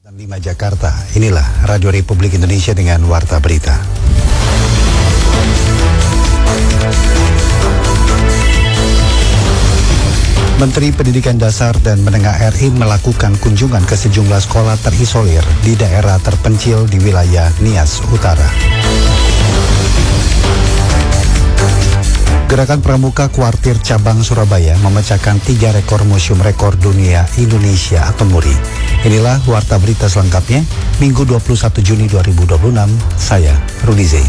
5 Jakarta, inilah Radio Republik Indonesia dengan Warta Berita. Menteri Pendidikan Dasar dan Menengah RI melakukan kunjungan ke sejumlah sekolah terisolir di daerah terpencil di wilayah Nias Utara. Gerakan Pramuka Kuartir Cabang Surabaya memecahkan 3 rekor Museum Rekor Dunia Indonesia atau MURI. Inilah Warta Berita selengkapnya, Minggu 21 Juni 2026, saya Rudi Zain.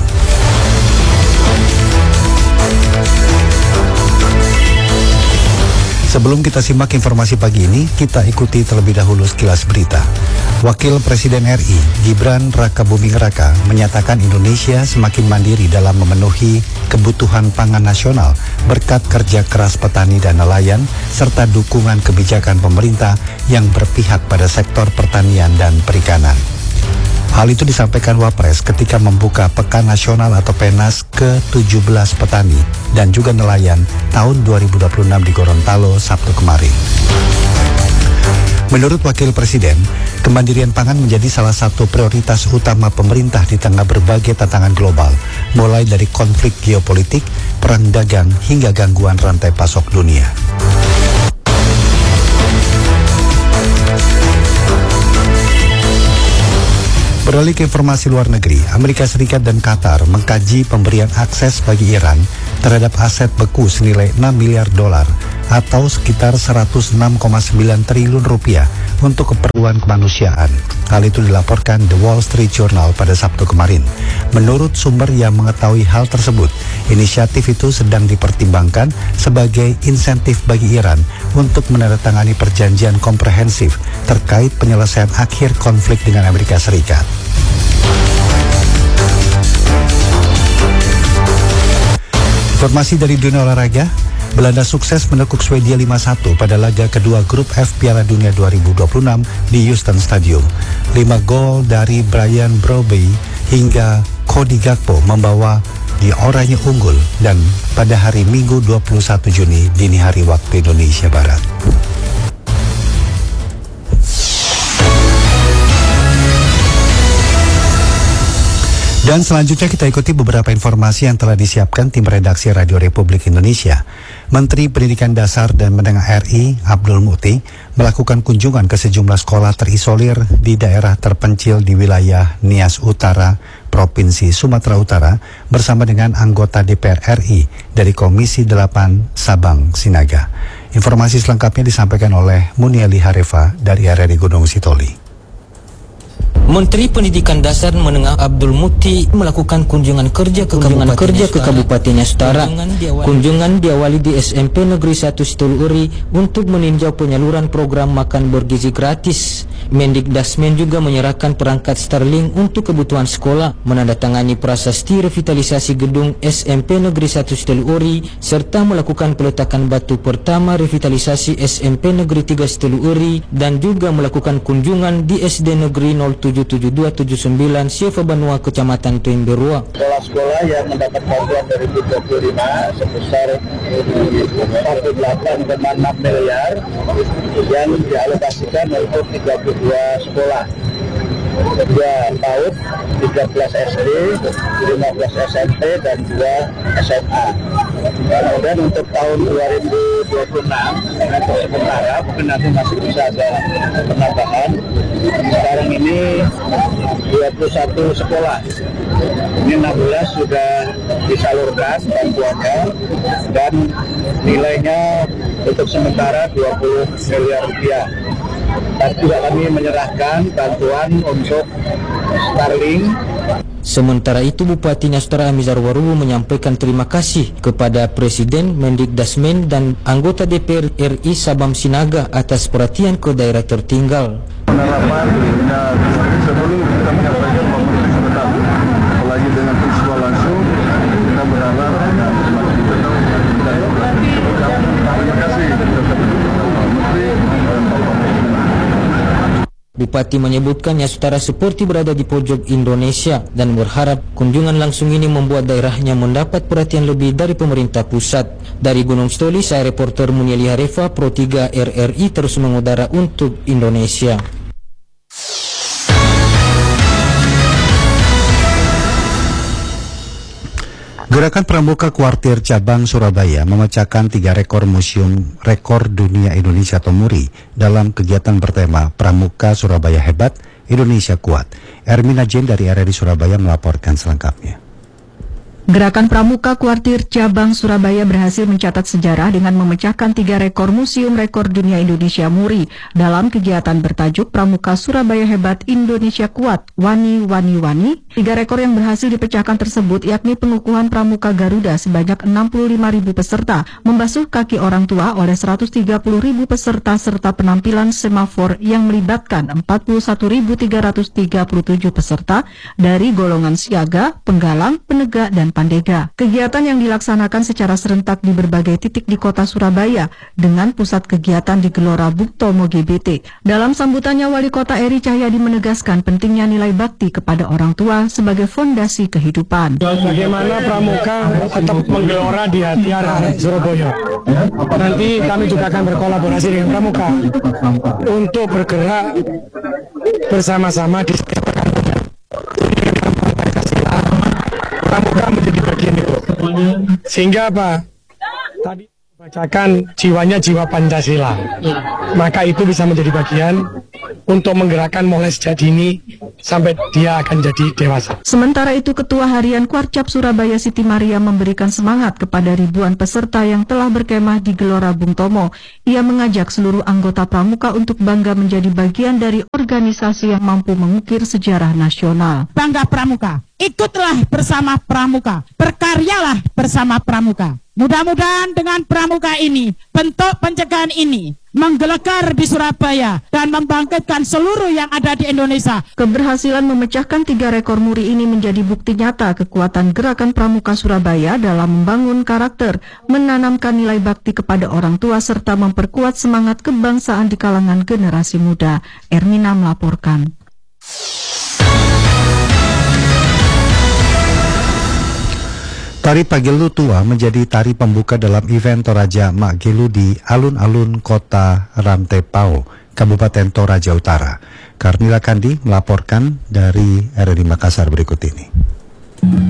Sebelum kita simak informasi pagi ini, kita ikuti terlebih dahulu sekilas berita. Wakil Presiden RI, Gibran Rakabuming Raka, menyatakan Indonesia semakin mandiri dalam memenuhi kebutuhan pangan nasional berkat kerja keras petani dan nelayan, serta dukungan kebijakan pemerintah yang berpihak pada sektor pertanian dan perikanan. Hal itu disampaikan Wapres ketika membuka Pekan Nasional atau PENAS ke-17 petani dan juga nelayan tahun 2026 di Gorontalo Sabtu kemarin. Menurut Wakil Presiden, kemandirian pangan menjadi salah satu prioritas utama pemerintah di tengah berbagai tantangan global, mulai dari konflik geopolitik, perang dagang, hingga gangguan rantai pasok dunia. Beralih ke informasi luar negeri, Amerika Serikat dan Qatar mengkaji pemberian akses bagi Iran terhadap aset beku senilai 6 miliar dolar atau sekitar 106,9 triliun rupiah untuk keperluan kemanusiaan. Hal itu dilaporkan The Wall Street Journal pada Sabtu kemarin. Menurut sumber yang mengetahui hal tersebut, inisiatif itu sedang dipertimbangkan sebagai insentif bagi Iran untuk menandatangani perjanjian komprehensif terkait penyelesaian akhir konflik dengan Amerika Serikat. Informasi dari dunia olahraga, Belanda sukses menekuk Swedia 5-1 pada laga kedua grup F Piala Dunia 2026 di Houston Stadium. 5 gol dari Brian Brobby hingga Cody Gakpo membawa di Oranye unggul dan pada hari Minggu 21 Juni dini hari waktu Indonesia Barat. Dan selanjutnya kita ikuti beberapa informasi yang telah disiapkan tim redaksi Radio Republik Indonesia. Menteri Pendidikan Dasar dan Menengah RI, Abdul Muti, melakukan kunjungan ke sejumlah sekolah terisolir di daerah terpencil di wilayah Nias Utara, Provinsi Sumatera Utara, bersama dengan anggota DPR RI dari Komisi 8 Sabang Sinaga. Informasi selengkapnya disampaikan oleh Muniali Harefa dari RRI Gunung Sitoli. Menteri Pendidikan Dasar Menengah Abdul Muti melakukan kunjungan kerja ke Kabupaten Nias Utara. Kunjungan diawali di SMP Negeri 1 Situluri untuk meninjau penyaluran program makan bergizi gratis. Mendikdasmen juga menyerahkan perangkat Starlink untuk kebutuhan sekolah, menandatangani prasasti revitalisasi gedung SMP Negeri 1 Situluri, serta melakukan peletakan batu pertama revitalisasi SMP Negeri 3 Situluri, dan juga melakukan kunjungan di SD Negeri 077279 Siova Banua, Kecamatan Tuimberua. Sekolah-sekolah yang mendapat bantuan dari 25 sebesar 18,6 miliar yang dialokasikan untuk 32 sekolah. 2 PAUD, 13 SD, 15 SMP, dan 2 SMA. Kemudian untuk tahun 2026, untuk sementara, mungkin nanti masih bisa ada penambahan. Sekarang ini 21 sekolah. Ini 16 sudah disalurkan bantuannya, dan nilainya untuk sementara 20 miliar rupiah. Dan juga kami menyerahkan bantuan untuk Starlink. Sementara itu, Bupati Nias Utara Amizar Warubu menyampaikan terima kasih kepada Presiden, Mendikdasmen, dan anggota DPR RI Sabang Sinaga atas perhatian ke daerah tertinggal. Penerapan sebelum kita menyampaikan pemerintah sebentar, apalagi dengan peristiwa langsung, kita berharap terima kasih Bupati menyebutkan Nias Utara seperti berada di pojok Indonesia dan berharap kunjungan langsung ini membuat daerahnya mendapat perhatian lebih dari pemerintah pusat. Dari Gunung Sitoli, saya reporter Muniali Harefa, Pro 3 RRI terus mengudara untuk Indonesia. Gerakan Pramuka Kuartir Cabang Surabaya memecahkan 3 rekor Museum Rekor Dunia Indonesia atau MURI dalam kegiatan bertema Pramuka Surabaya Hebat, Indonesia Kuat. Ermina Jen dari RRI Surabaya melaporkan selengkapnya. Gerakan Pramuka Kuartir Cabang Surabaya berhasil mencatat sejarah dengan memecahkan 3 rekor Museum Rekor Dunia Indonesia MURI dalam kegiatan bertajuk Pramuka Surabaya Hebat, Indonesia Kuat, Wani Wani Wani. 3 rekor yang berhasil dipecahkan tersebut yakni pengukuhan Pramuka Garuda sebanyak 65.000 peserta, membasuh kaki orang tua oleh 130.000 peserta serta penampilan semafor yang melibatkan 41.337 peserta dari golongan siaga, penggalang, penegak, dan pandega. Kegiatan yang dilaksanakan secara serentak di berbagai titik di kota Surabaya dengan pusat kegiatan di Gelora Bung Tomo GBT. Dalam sambutannya, Wali Kota Eri Cahyadi menegaskan pentingnya nilai bakti kepada orang tua sebagai fondasi kehidupan. Bagaimana Pramuka tetap menggelora di hati anak Surabaya. Nanti kami juga akan berkolaborasi dengan Pramuka untuk bergerak bersama-sama di setiap Pramuka menjadi bagian itu. Sehingga apa? Tadi bacakan jiwanya jiwa Pancasila. Maka itu bisa menjadi bagian untuk menggerakkan mulai sejak dini sampai dia akan jadi dewasa. Sementara itu, Ketua Harian Kuarcap Surabaya Siti Maria memberikan semangat kepada ribuan peserta yang telah berkemah di Gelora Bung Tomo. Ia mengajak seluruh anggota Pramuka untuk bangga menjadi bagian dari organisasi yang mampu mengukir sejarah nasional. Bangga Pramuka, ikutlah bersama Pramuka, berkaryalah bersama Pramuka. Mudah-mudahan dengan Pramuka ini, bentuk pencegahan ini menggelegar di Surabaya dan membangkitkan seluruh yang ada di Indonesia. Keberhasilan memecahkan 3 rekor MURI ini menjadi bukti nyata kekuatan gerakan Pramuka Surabaya dalam membangun karakter, menanamkan nilai bakti kepada orang tua, serta memperkuat semangat kebangsaan di kalangan generasi muda. Ermina melaporkan. Tari Pagelu Tua menjadi tari pembuka dalam event Toraja Mak Gelu di alun-alun kota Ramtepao, Kabupaten Toraja Utara. Karnila Kandi melaporkan dari RRI Makassar berikut ini.